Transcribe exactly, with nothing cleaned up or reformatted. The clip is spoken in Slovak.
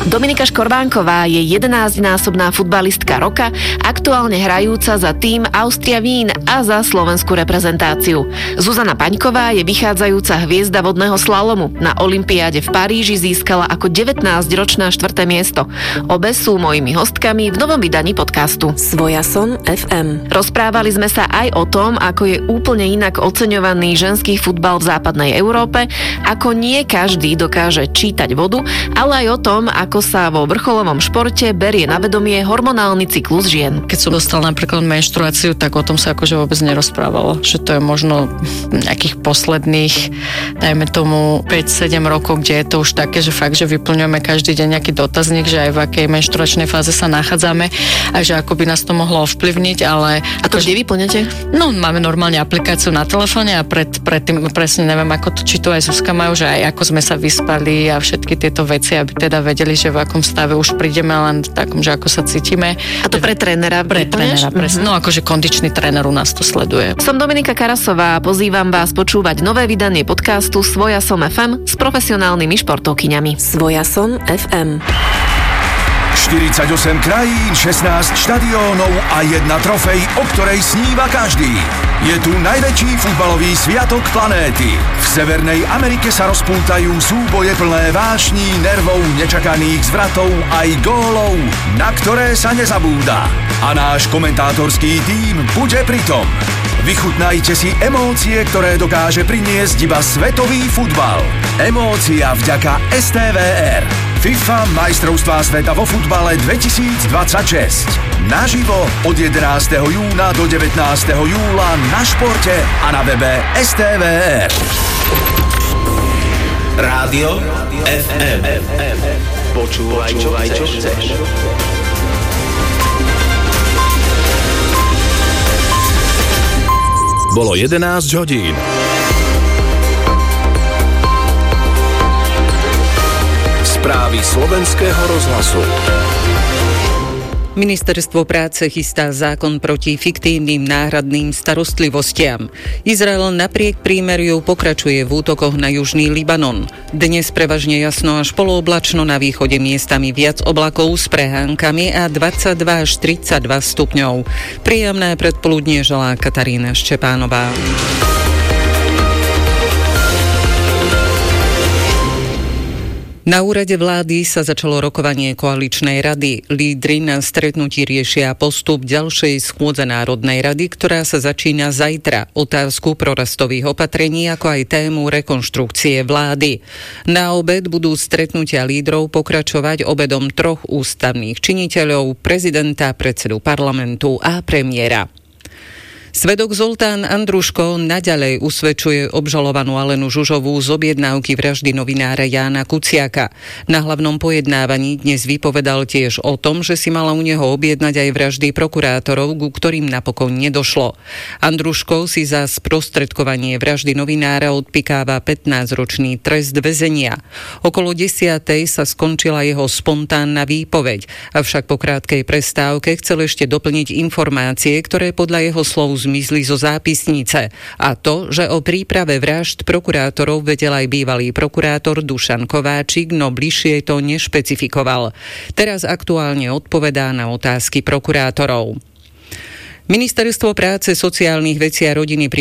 Dominika Škorbánková je jedenásťnásobná futbalistka roka, aktuálne hrajúca za tím Austria Wien a za slovenskú reprezentáciu. Zuzana Paňková je vychádzajúca hviezda vodného slalomu. Na olympiáde v Paríži získala ako devätnásťročná štvrté miesto. Obe sú mojimi hostkami v novom vydaní podcastu Svojason ef em. Rozprávali sme sa aj o tom, ako je úplne inak oceňovaný ženský futbal v západnej Európe, ako nie každý dokáže čítať vodu, ale aj o tom, ako sa vo vrcholovom športe berie na vedomie hormonálny cyklus žien. Keď som dostala napríklad menštruáciu, tak o tom sa akože vôbec nerozprávalo. Že to je možno nejakých posledných, dajme tomu päť sedem rokov, kde je to už také, že fakt, že vyplňujeme každý deň nejaký dotazník, že aj v akej menštruačnej fáze sa nachádzame a že ako by nás to mohlo ovplyvniť, ale... A to kde vyplňate? No, máme normálne aplikáciu na telefóne a pred, predtým presne neviem, ako to, či to aj Zuzka majú, že aj ako sme sa vyspali a všetky tieto veci, aby teda vedeli, že v akom stave už prídeme, len takom, že ako sa cítime. A to pre trénera? Pre trénera, presne. Mm-hmm. No akože kondičný tréner u nás to sleduje. Som Dominika Karasová a pozývam vás počúvať nové vydanie podcastu Svojason ef em s profesionálnymi športovkyňami. Svojason ef em. štyridsaťosem krajín, šestnásť štadiónov a jedna trofej, o ktorej sníva každý. Je tu najväčší futbalový sviatok planéty. V Severnej Amerike sa rozpútajú súboje plné vášní, nervov, nečakaných zvratov aj gólov, na ktoré sa nezabúda. A náš komentátorský tím bude pritom. Vychutnajte si emócie, ktoré dokáže priniesť iba svetový futbal. Emócia vďaka es té vé er. FIFA majstrovstvá sveta vo futbale dvetisícdvadsaťšesť. Naživo od jedenásteho júna do devätnásteho júla na športe a na webe es té vé er. Rádio ef em. Počúvaj, čo chceš. Bolo jedenásť hodín. Správy slovenského rozhlasu. Ministerstvo práce chystá zákon proti fiktívnym náhradným starostlivostiam. Izrael napriek prímeriu pokračuje v útokoch na južný Libanon. Dnes prevažne jasno až polooblačno, na východe miestami viac oblakov s prehánkami a dvadsaťdva až tridsaťdva stupňov. Príjemné predpoludnie želá Katarína Ščepánová. Na úrade vlády sa začalo rokovanie koaličnej rady. Lídri na stretnutí riešia postup ďalšej schôdze Národnej rady, ktorá sa začína zajtra. Otázku prorastových opatrení, ako aj tému rekonštrukcie vlády. Na obed budú stretnutia lídrov pokračovať obedom troch ústavných činiteľov, prezidenta, predsedu parlamentu a premiéra. Svedok Zoltán Andruško naďalej usvedčuje obžalovanú Alenu Žužovú z objednávky vraždy novinára Jána Kuciaka. Na hlavnom pojednávaní dnes vypovedal tiež o tom, že si mala u neho objednať aj vraždy prokurátorov, ku ktorým napokon nedošlo. Andruško si za sprostredkovanie vraždy novinára odpikáva pätnásťročný trest väzenia. Okolo desiatej sa skončila jeho spontánna výpoveď, avšak po krátkej prestávke chcel ešte doplniť informácie, ktoré podľa jeho slov zmizli zo zápisnice. A to, že o príprave vražd prokurátorov vedel aj bývalý prokurátor Dušan Kováčik, no bližšie to nešpecifikoval. Teraz aktuálne odpovedá na otázky prokurátorov. Ministerstvo práce, sociálnych vecí a rodiny pri